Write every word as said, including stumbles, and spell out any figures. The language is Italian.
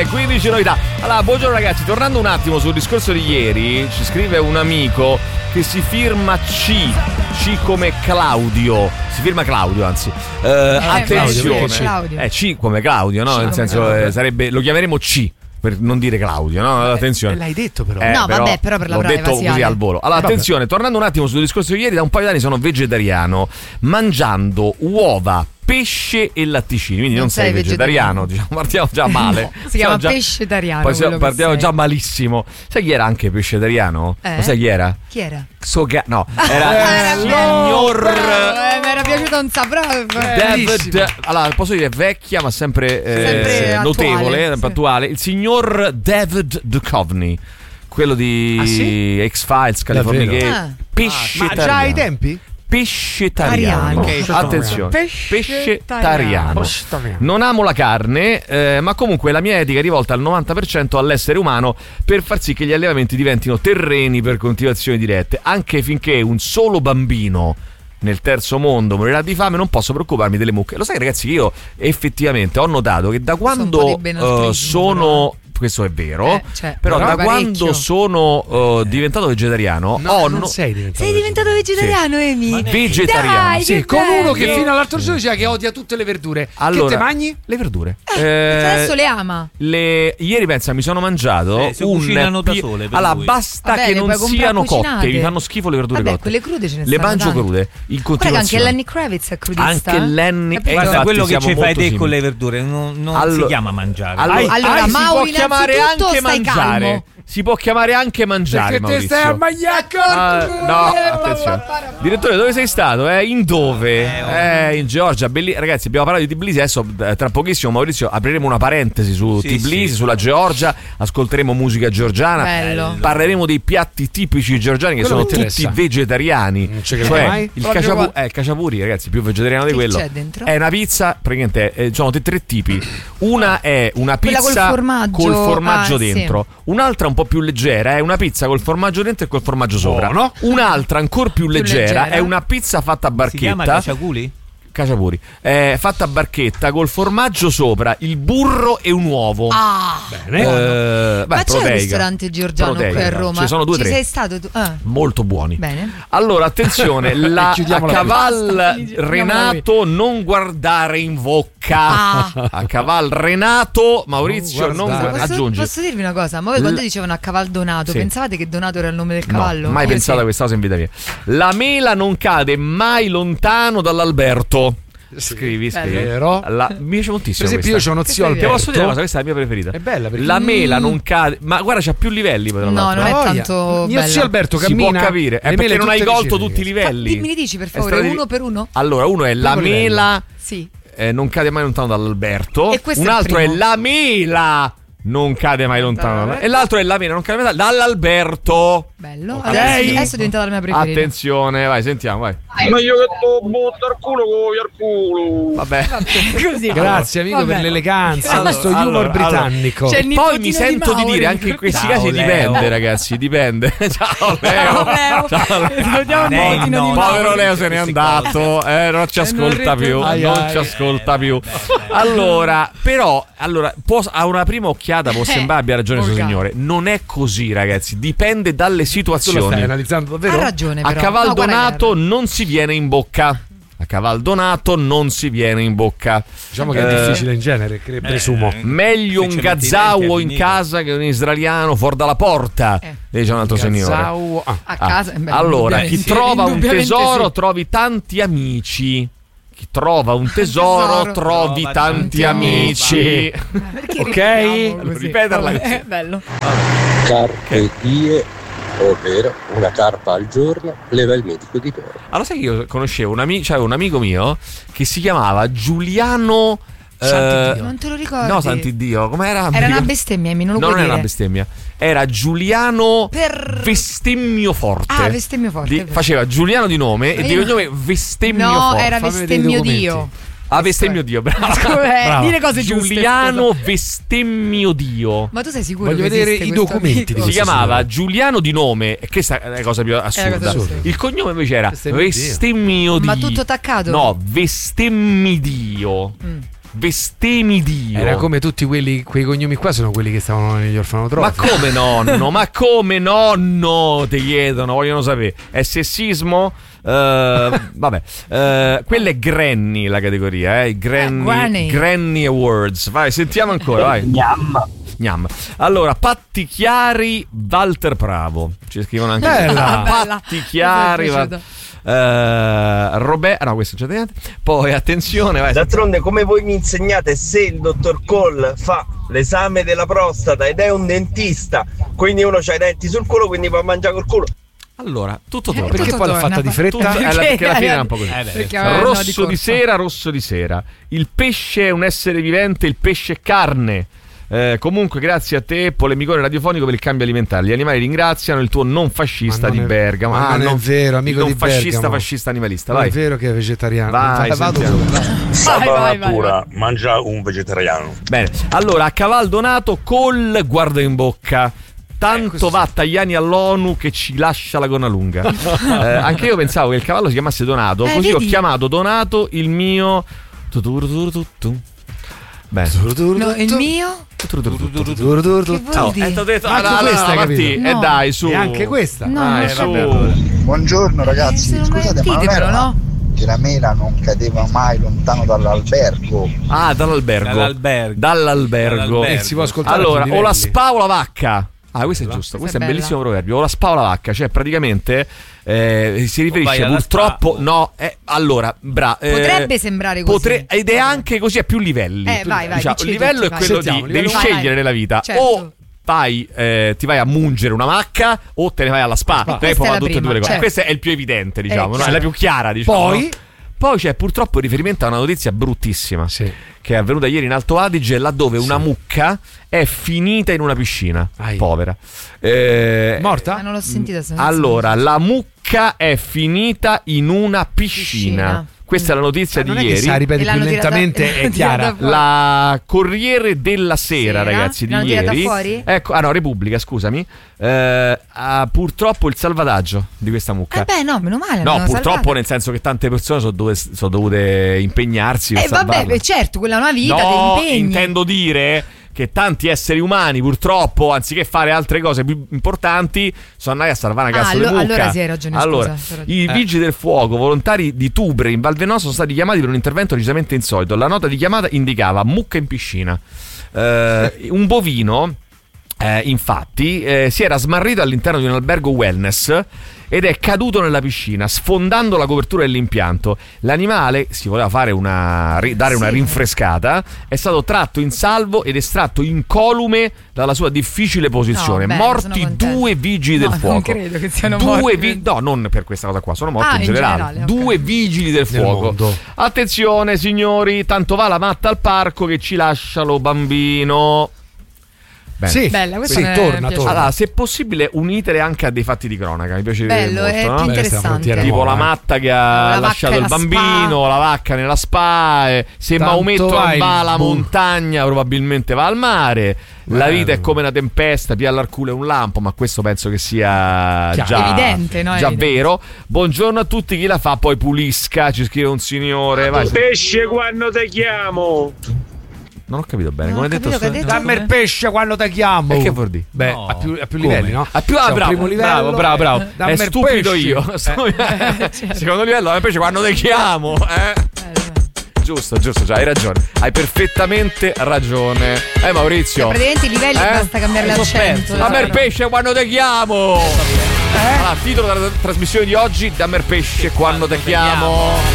le quindici novità. Allora, buongiorno ragazzi, tornando un attimo sul discorso di ieri, ci scrive un amico che si firma C, C come Claudio, si firma Claudio anzi, eh, eh, attenzione, Claudio. Eh, C come Claudio, no? C Nel senso eh, sarebbe, lo chiameremo C. Per non dire Claudio, no? Attenzione. Eh, l'hai detto però. Eh, no, però, vabbè, però per la l'ho brava detto così evasione. al volo. Allora, attenzione, tornando un attimo sul discorso di ieri, da un paio di anni sono vegetariano, mangiando uova, pesce e latticini, quindi non, non sei, sei vegetariano, vegetariano, diciamo, partiamo già male. No, si chiama già, pescetariano. Poi siamo, partiamo già malissimo. Sai chi era anche pescetariano? Eh? Lo sai chi era? Chi era? Soga- no, era il signor eh, mi era piaciuto un saprò. David, allora posso dire vecchia ma sempre, eh, sempre notevole, attuale, sì. attuale, il signor David Duchovny, quello di ah, sì? X-Files, California, ah. pescetariano. Ma già ai tempi? Pescetariano. Okay, attenzione, pescetariano. pescetariano. Non amo la carne, eh, ma comunque la mia etica è rivolta al novanta per cento all'essere umano per far sì che gli allevamenti diventino terreni per coltivazioni dirette, anche finché un solo bambino nel terzo mondo morirà di fame, non posso preoccuparmi delle mucche. Lo sai ragazzi, io effettivamente ho notato che da quando uh, sono questo è vero, eh, cioè, però, però da parecchio. quando sono uh, diventato vegetariano no, ho non no... sei diventato sei diventato vegetariano, sì. Emi? Vegetariano. Dai, sì, che con bello. uno che fino all'altro giorno diceva che odia tutte le verdure. Allora, che te mangi? Le verdure. Eh, eh, adesso le ama. Le... Ieri pensa mi sono mangiato eh, si un cucinano pi... da sole per allora lui. basta Vabbè, che le non puoi siano comprare cotte, cucinate. mi fanno schifo le verdure Vabbè, cotte. quelle crude ce ne le stanno mangio tante. crude in Guarda che anche continuazione. Lenny Kravitz è crudista. Anche Lenny eh, Guarda, quello che ci fai te simili. con le verdure non, non Allora, si chiama mangiare. Allora, allora ah, si Mauro, può chiamare innanzitutto anche stai mangiare. calmo. Si può chiamare anche mangiare, Perché Maurizio. te stai a mangiare Ah, no, attenzione. Direttore, dove sei stato? Eh, in dove? Eh, in Georgia. Belli... Ragazzi, abbiamo parlato di Tbilisi. Adesso, tra pochissimo, Maurizio, apriremo una parentesi su sì, Tbilisi, sì. sulla Georgia. Ascolteremo musica georgiana. Bello. Parleremo dei piatti tipici georgiani che quello sono tutti vegetariani. Non ci credo cioè, mai. il caciapu- eh, il cacciapuri, ragazzi, più vegetariano di Che quello. c'è dentro? È una pizza, praticamente eh, sono tre, tre tipi. Una è una Quella pizza col formaggio. col formaggio Ah, dentro. sì. Un'altra un po' più leggera è una pizza col formaggio dentro e col formaggio sopra. Oh, no? Un'altra ancora più, Più leggera, leggera. è una pizza fatta a Si chiama barchetta. caciaculi? Caciapuri. È fatta a barchetta col formaggio sopra, il burro e un uovo. Ah. Bene. Eh, beh, Ma c'è proteica. un ristorante georgiano Proteica. qui a Roma? Ci sono due o Ci tre. sei stato tu? Ah. Molto buoni. Bene. Allora, attenzione, la, a Chiudiamo la caval pista. Renato non guardare in bocca. Ah. A caval Renato, Maurizio Non non guardare. gu- Posso, aggiungi. posso dirvi una cosa? Ma voi quando L- dicevano a caval Donato, Sì. pensavate che Donato era il nome del cavallo? No, mai Io pensato sì. a questa cosa in vita mia. La mela non cade mai lontano dall'alberto. Scrivi, scrivi. Vero. La, mi piace moltissimo. Per esempio, io questa. ho uno zio Che Ti Alberto. posso dire una cosa, questa è la mia preferita. È bella perché La mela Mm. non cade. Ma guarda, c'ha più livelli. Tra No, l'altro. non è Voglia. tanto Mio bella. zio Alberto Si cammina. può capire. È le perché mele non hai tutte colto vicine. tutti i livelli. Mi dici per È favore, stradi- uno per uno? Allora, uno è la Primo livello. mela Sì. eh, non cade mai lontano dall'alberto. E questo Un è il altro è, primo. la mela non cade mai lontano dall'alberto. E l'altro è la mela non cade mai dall'alberto. Bello. Ok. Adesso, adesso è diventata la mia preferita. Attenzione, vai, sentiamo, vai. Ma io che to butto al culo con il culo. Vabbè. Così. Grazie amico Vabbè. per l'eleganza, Allora, questo humor allora, britannico. C'è il Poi nipotino mi sento di, Mauri. dire anche in questi Ciao, casi Leo. dipende, ragazzi, dipende. Ciao Leo. Ciao, Leo. Ciao, Leo. Salutiamo il Lei nipotino no. di Povero Mauri. Leo se n'è andato, eh, non ci ascolta più, Ai, non ai. ci ascolta più. Allora, però, allora, può, a una prima occhiata può sembrare abbia ragione suo volgare. signore. Non è così, ragazzi, dipende dalle Tu lo stai situazioni. analizzando davvero? Ha ragione A però. caval No, guarda donato che- non si viene in bocca. A caval donato non si viene in bocca. Diciamo che è Eh, difficile in genere, cre- presumo. Meglio Se un ci metti i gazzao denti è in finita. casa che un israeliano fuori dalla porta. Eh. Dice un altro signore. Gazzao- ah. A Ah, casa. beh, allora, chi indubbiamente sì, trova un indubbiamente tesoro sì. trovi tanti amici. Chi trova un tesoro, Tesoro. trovi Trova tanti tanti amici. Perché Ok? ripetiamo così? Ripeterla. Vabbè, È bello. Carpe die, ovvero una carpa al giorno, leva il medico di toro. Allora sai che io conoscevo un, ami- cioè un amico mio che si chiamava Giuliano Sant'Iddio. Non te lo ricordi? No, Sant'Iddio, com'era? Era una bestemmia, mi non lo No, puoi non era dire. una bestemmia. Era Giuliano Per- Vestemmio Forte. Ah, Vestemmio Forte, Di- è vero. faceva Giuliano di nome e Ma di io- cognome Vestemmio No, Forte. era Fammi vedere i Vestemmio documenti. Dio. Ah, Vestemmio Dio, bravo. Eh, Bravo. dire cose giuste. Giuliano Vestemmio Dio. Ma tu sei sicuro Voglio che vedere esiste i questo documenti amico? di Si questo chiamava signore. Giuliano di nome, e questa è la cosa più assurda. cosa assurda. Il cognome invece era Vestemmio Dio. Vestemmio Dio. Ma tutto attaccato? No, Vestemmidio. Mm. bestemi Dio. Era come tutti quelli, quei cognomi qua sono quelli che stavano negli orfanotrofi. Ma come nonno? Ma come nonno? Ti chiedono, vogliono sapere. È sessismo? Uh, vabbè, uh, quella è Granny la categoria, eh? Granny, Granny. Granny Awards. Vai, sentiamo ancora, vai. Gnam. Gnam. Allora, Patti Chiari, Walter Pravo. Ci scrivono anche Bella. Patti Chiari, Mi è Val- uh, Robert. No, questo non c'è niente. Poi attenzione, vai. D'altronde, come voi mi insegnate, se il dottor Cole fa l'esame della prostata ed è un dentista, quindi uno c'ha i denti sul culo, quindi può mangiare col culo. Allora, tutto Eh, torna. Perché tutto poi l'ha torna. fatta di fretta? Tutto- eh, la- perché alla fine era un po' così. Eh, beh, Perché aveva- no, Rosso di di, corsa. sera, rosso di sera. Il pesce è un essere vivente, il pesce è carne. Eh, comunque, grazie a te, polemicone radiofonico per il cambio alimentare. Gli animali ringraziano il tuo non fascista Ma di non è- Bergamo. ma Ah, non è vero, amico non di fascista, Bergamo. fascista animalista. Non Vai. è vero che è vegetariano. Vai, Va- vado sentiamo. sopra. Vai, vai, vai, vai. mangia un vegetariano. Bene, allora a Cavaldonato col guardo in bocca. Tanto va Tajani all'ONU che ci lascia la gonna lunga. eh, anche io pensavo che il cavallo si chiamasse Donato, Eh, così ho vedi? chiamato Donato il mio. Tuturu-tuturu-tuttu. Bene. No, il mio? Tuturu-tuturu-tuttu. Dur, dur, dur. Che vuol dire? Eh, t'ho detto, Anche allora, questa, allora, capito? Martì, No. E dai, su. E anche questa. No, Dai, non su. so. Buongiorno ragazzi, Eh, se non scusate, ma non ditemelo, era no? che la mela non cadeva mai lontano dall'albergo? Ah, dall'albergo. Dall'albergo. Dall'albergo. Dall'albergo. Eh, si può ascoltare Allora, a tutti i o la livelli. spa o la vacca. Ah, questo è giusto, Questa questo è è un bella. bellissimo proverbio. O la spa o la vacca, cioè praticamente eh, si riferisce vai alla purtroppo. spa. No, eh, allora, bra, eh, Potrebbe sembrare così. potre- ed è anche così a più livelli. Eh, vai, vai, Diciamo, dici il livello tutti, è vai. quello Sentiamo, di devi livello- scegliere Vai. nella vita Certo. o vai, eh, ti vai a mungere una macca o te ne vai alla spa. E Te questa puoi è fare la tutte e due le prima, cose. certo. Questo è il più evidente, diciamo, Eh, no? È certo. la più chiara, diciamo. Poi? no? Poi c'è purtroppo il riferimento a una notizia bruttissima Sì. che è avvenuta ieri in Alto Adige, laddove una mucca è finita in una piscina. Ai. Povera. Eh, Morta? Ma non l'ho sentita. se non allora, la mucca è finita in una piscina. Piscina. Questa è la notizia Non di è che se la ieri. ripeti E più l'hanno tirata- lentamente l'hanno è chiara. tirata fuori. La Corriere della Sera, Sera? ragazzi, di L'hanno tirata ieri. fuori? Ecco, ah no, Repubblica, scusami. Eh, ha purtroppo il salvataggio di questa mucca. Eh beh, no, meno male. No, l'hanno purtroppo salvata. nel senso che tante persone sono dovute, sono dovute impegnarsi per Eh vabbè, salvarla. beh, certo, quella è una vita, No, ti impegni. intendo dire che tanti esseri umani purtroppo, anziché fare altre cose più importanti, sono andati a salvare una Ah, cazzo di allo- mucca. allora sì, hai ragione, Allora, scusa, hai ragione. i vigili del fuoco volontari di Tubre in Val Venosa sono stati chiamati per un intervento decisamente insolito. La nota di chiamata indicava mucca in piscina. Eh, un bovino Eh, infatti eh, si era smarrito all'interno di un albergo wellness ed è caduto nella piscina sfondando la copertura dell'impianto. L'animale, si voleva fare una, ri- dare una Sì. rinfrescata, è stato tratto in salvo ed estratto incolume dalla sua difficile posizione. No, bene, sono morti contenta. due vigili No, del non fuoco. credo che siano due morti. vi- no, non per questa cosa qua, sono morti Ah, in in generale. generale, ok. Due vigili del Nel fuoco. mondo. Attenzione signori, tanto va la matta al parco che ci lascia lo bambino. Bene. Sì, Bella, questa sì, mi è torna, piaciuta. torna. Allora, se possibile, unitele anche a dei fatti di cronaca. Mi piace Bello, molto, è no? più Beh, questa interessante. frontiera Tipo nuova, la eh. matta che ha La vacca lasciato il nella bambino, spa. la vacca nella spa. eh, Se Tanto Maometto non vai, va alla boh. montagna, probabilmente va al mare. La Bello. vita è come una tempesta, pia all'arculo e un lampo, ma questo penso che sia Chiaro. già Evidente, no? già Evidente. vero. Buongiorno a tutti, chi la fa poi pulisca, ci scrive un signore. Vai. Pesce quando ti chiamo. Non ho capito bene, Non come ho hai detto? capito che ha sto- detto. Dammi il pesce quando ti chiamo. E che vuol dire? Beh, No. a più, a più Come? livelli, no? A più, ah, C'è un bravo, primo livello, bravo, bravo, bravo. eh, dammi È il stupido pesce. io. certo. Secondo livello, invece quando ti chiamo, eh? Giusto, giusto, già, hai ragione. Hai perfettamente ragione. Eh, Maurizio. Praticamente i livelli Eh? basta cambiare Mi sono l'accento. perso. Dammi il Esatto. pesce quando ti chiamo. Allora, titolo della trasmissione di oggi: Dammi il pesce quando ti chiamo.